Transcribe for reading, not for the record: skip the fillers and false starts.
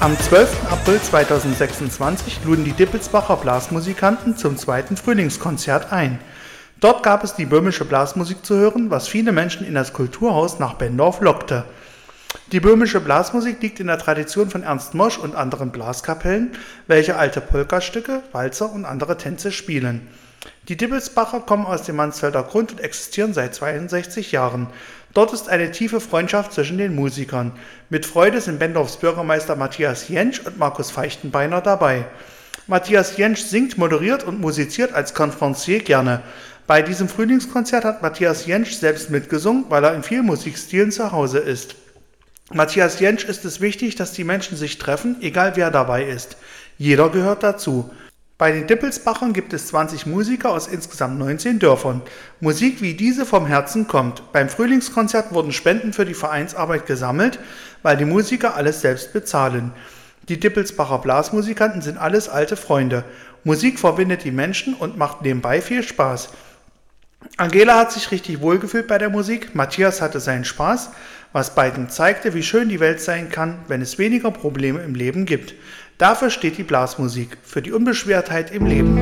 Am 12. April 2026 luden die Dippelsbacher Blasmusikanten zum zweiten Frühlingskonzert ein. Dort gab es die böhmische Blasmusik zu hören, was viele Menschen in das Kulturhaus nach Benndorf lockte. Die böhmische Blasmusik liegt in der Tradition von Ernst Mosch und anderen Blaskapellen, welche alte Polkastücke, Walzer und andere Tänze spielen. Die Dippelsbacher kommen aus dem Mansfelder Grund und existieren seit 62 Jahren. Dort ist eine tiefe Freundschaft zwischen den Musikern. Mit Freude sind Benndorfs Bürgermeister Matthias Jentsch und Markus Feichtenbeiner dabei. Matthias Jentsch singt, moderiert und musiziert als Conférencier gerne. Bei diesem Frühlingskonzert hat Matthias Jentsch selbst mitgesungen, weil er in vielen Musikstilen zu Hause ist. Matthias Jentsch ist es wichtig, dass die Menschen sich treffen, egal wer dabei ist. Jeder gehört dazu. Bei den Dippelsbachern gibt es 20 Musiker aus insgesamt 19 Dörfern. Musik wie diese vom Herzen kommt. Beim Frühlingskonzert wurden Spenden für die Vereinsarbeit gesammelt, weil die Musiker alles selbst bezahlen. Die Dippelsbacher Blasmusikanten sind alles alte Freunde. Musik verbindet die Menschen und macht nebenbei viel Spaß. Angela hat sich richtig wohlgefühlt bei der Musik, Matthias hatte seinen Spaß, was beiden zeigte, wie schön die Welt sein kann, wenn es weniger Probleme im Leben gibt. Dafür steht die Blasmusik, für die Unbeschwertheit im Leben.